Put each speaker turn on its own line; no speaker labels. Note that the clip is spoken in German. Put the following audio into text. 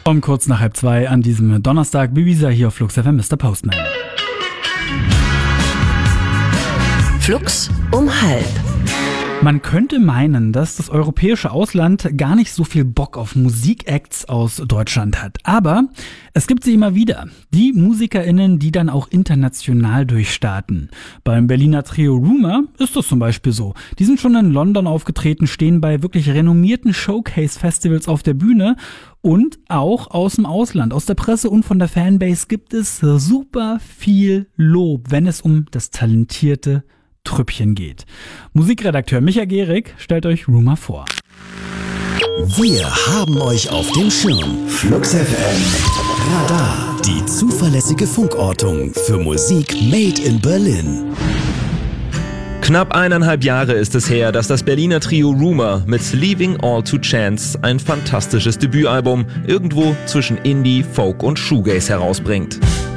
Um kurz nach 1:30 an diesem Donnerstag, Bibiza hier auf Flux FM, Mr. Postman.
Flux um 1:30.
Man könnte meinen, dass das europäische Ausland gar nicht so viel Bock auf Musikacts aus Deutschland hat. Aber es gibt sie immer wieder. Die MusikerInnen, die dann auch international durchstarten. Beim Berliner Trio Rumour ist das zum Beispiel so. Die sind schon in London aufgetreten, stehen bei wirklich renommierten Showcase-Festivals auf der Bühne. Und auch aus dem Ausland, aus der Presse und von der Fanbase gibt es super viel Lob, wenn es um das talentierte Trüppchen geht. Musikredakteur Micha Gehrig stellt euch Rumour vor.
Wir haben euch auf dem Schirm. Flux FM Radar, die zuverlässige Funkortung für Musik made in Berlin.
Knapp 1,5 Jahre ist es her, dass das Berliner Trio Rumour mit Leaving All to Chance ein fantastisches Debütalbum irgendwo zwischen Indie, Folk und Shoegaze herausbringt.